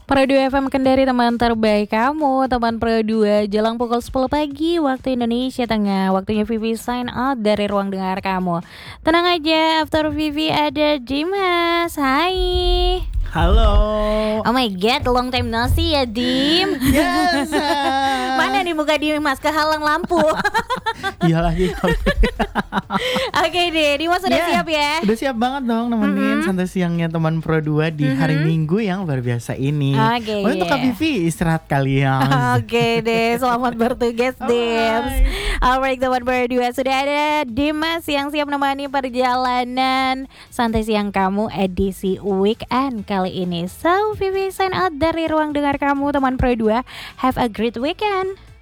Pro 2 FM Kendari, teman terbaik kamu. Teman Pro 2, jelang pukul 10 pagi waktu Indonesia Tengah. Waktunya Vivi sign out dari ruang dengar kamu. Tenang aja, after Vivi ada Dimas. Hai. Halo. Oh my god, long time no see ya Dim. Yes. Mana nih muka Dimas, kehalang lampu. Iyalah gitu. Oke deh, Dimas sudah siap ya? Udah siap banget dong nemenin santai siangnya teman Pro 2 di hari Minggu yang luar biasa ini. Oke, Untuk Kak Vivi istirahat kalian. Oke deh, selamat bertugas Dims. Alright, teman Pro 2, sudah ada Dimas yang siap menemani perjalanan santai siang kamu edisi weekend kali ini. So, Vivi sign out dari ruang dengar kamu, teman Pro 2. Have a great weekend.